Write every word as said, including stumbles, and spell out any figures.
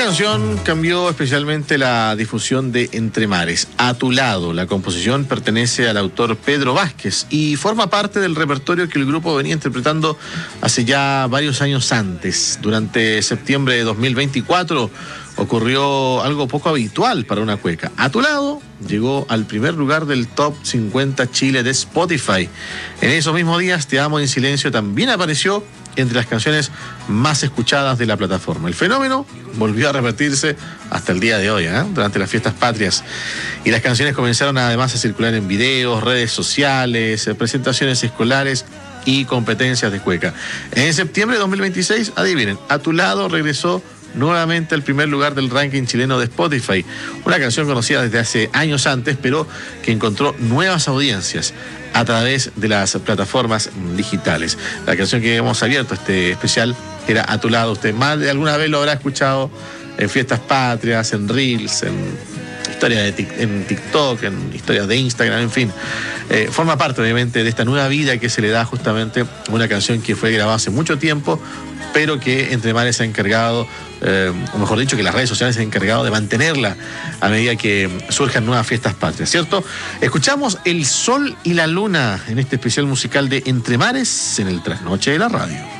canción cambió especialmente la difusión de Entre Mares. A tu lado, la composición pertenece al autor Pedro Vázquez y forma parte del repertorio que el grupo venía interpretando hace ya varios años antes. Durante septiembre de dos mil veinticuatro ocurrió algo poco habitual para una cueca. A tu lado llegó al primer lugar del Top cincuenta Chile de Spotify. En esos mismos días, Te amo en silencio también apareció entre las canciones más escuchadas de la plataforma. El fenómeno volvió a repetirse hasta el día de hoy, ¿eh? durante las fiestas patrias. Y las canciones comenzaron además a circular en videos, redes sociales, presentaciones escolares y competencias de cueca. En septiembre de dos mil veintiséis, adivinen, A tu lado regresó nuevamente al primer lugar del ranking chileno de Spotify. Una canción conocida desde hace años antes, pero que encontró nuevas audiencias a través de las plataformas digitales. La canción que hemos abierto este especial era A tu lado. Usted más de alguna vez lo habrá escuchado en fiestas patrias, en Reels, en historias de en TikTok, en historias de Instagram, en fin. Eh, forma parte obviamente de esta nueva vida que se le da justamente a una canción que fue grabada hace mucho tiempo, pero que Entre Mares se ha encargado, eh, o mejor dicho, que las redes sociales se han encargado de mantenerla a medida que surjan nuevas fiestas patrias, ¿cierto? Escuchamos El Sol y la Luna en este especial musical de Entre Mares en el Trasnoche de la Radio.